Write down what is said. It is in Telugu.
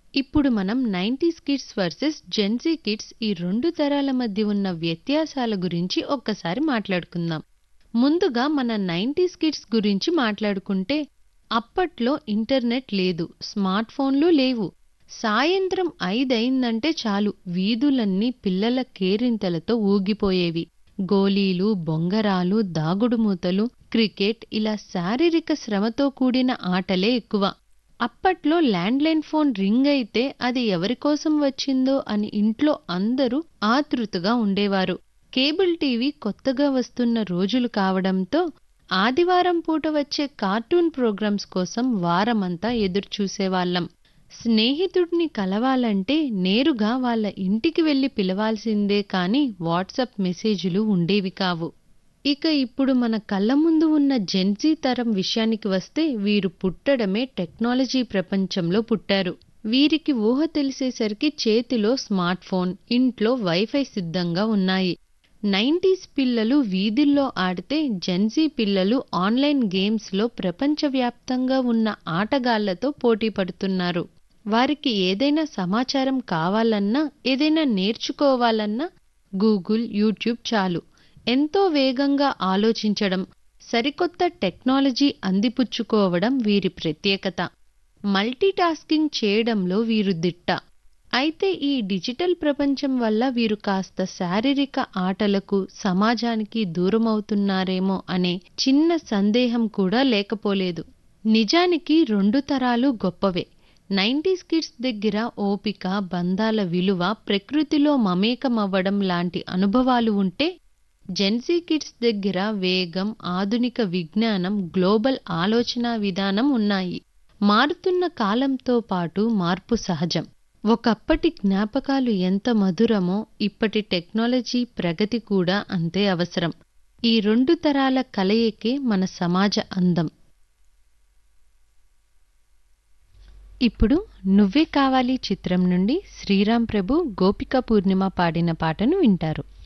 ఇప్పుడు మనం 90s kids versus Gen Z kids ఈ రెండు తరాల మధ్య ఉన్న వ్యత్యాసాల గురించి ఒక్కసారి మాట్లాడుకుందాం. ముందుగా మన 90s కిడ్స్ గురించి మాట్లాడుకుంటే అప్పట్లో ఇంటర్నెట్ లేదు, స్మార్ట్ ఫోన్లు లేవు. సాయంత్రం 5 అయిందంటే చాలు వీధులన్నీ పిల్లల కేరింతలతో ఊగిపోయేవి. గోలీలు, బొంగరాలు, దాగుడుమూతలు, క్రికెట్ ఇలా శారీరక శ్రమతో కూడిన ఆటలే ఎక్కువ. అప్పట్లో ల్యాండ్లైన్ ఫోన్ రింగ్ అయితే అది ఎవరికోసం వచ్చిందో అని ఇంట్లో అందరూ ఆతృతగా ఉండేవారు. కేబుల్ టీవీ కొత్తగా వస్తున్న రోజులు కావడంతో ఆదివారం పూట వచ్చే కార్టూన్ ప్రోగ్రామ్స్ కోసం వారమంతా ఎదురుచూసేవాళ్లం. స్నేహితుడిని కలవాలంటే నేరుగా వాళ్ళ ఇంటికి వెళ్లి పిలవాల్సిందే కాని వాట్సాప్ మెసేజులు ఉండేవి కావు. ఇక ఇప్పుడు మన కళ్ల ముందు ఉన్న జెన్జీ తరం విషయానికి వస్తే వీరు పుట్టడమే టెక్నాలజీ ప్రపంచంలో పుట్టారు. వీరికి ఊహ తెలిసేసరికి చేతిలో స్మార్ట్ ఫోన్, ఇంట్లో వైఫై సిద్ధంగా ఉన్నాయి. 90s పిల్లలు వీధుల్లో ఆడితే జెన్జీ పిల్లలు ఆన్లైన్ గేమ్స్లో ప్రపంచవ్యాప్తంగా ఉన్న ఆటగాళ్లతో పోటీ పడుతున్నారు. వారికి ఏదైనా సమాచారం కావాలన్నా, ఏదైనా నేర్చుకోవాలన్నా గూగుల్, యూట్యూబ్ చాలు. ఎంతో వేగంగా ఆలోచించడం, సరికొత్త టెక్నాలజీ అందిపుచ్చుకోవడం వీరి ప్రత్యేకత. మల్టీటాస్కింగ్ చేయడంలో వీరు దిట్ట. అయితే ఈ డిజిటల్ ప్రపంచం వల్ల వీరు కాస్త శారీరక ఆటలకు, సమాజానికి దూరమవుతున్నారేమో అనే చిన్న సందేహం కూడా లేకపోలేదు. నిజానికి రెండు తరాలు గొప్పవే. 90s కిడ్స్ దగ్గర ఓపిక, బంధాల విలువ, ప్రకృతిలో మమేకమవ్వడం లాంటి అనుభవాలు ఉంటే, జెన్జీ కిడ్స్ దగ్గర వేగం, ఆధునిక విజ్ఞానం, గ్లోబల్ ఆలోచనా విధానం ఉన్నాయి. మారుతున్న కాలంతో పాటు మార్పు సహజం. ఒకప్పటి జ్ఞాపకాలు ఎంత మధురమో ఇప్పటి టెక్నాలజీ ప్రగతి కూడా అంతే అవసరం. ఈ రెండు తరాల కలయికే మన సమాజ అందం. ఇప్పుడు నువ్వే కావాలి చిత్రం నుండి శ్రీరామ్ ప్రభు, గోపిక పూర్ణిమ పాడిన పాటను వింటారు.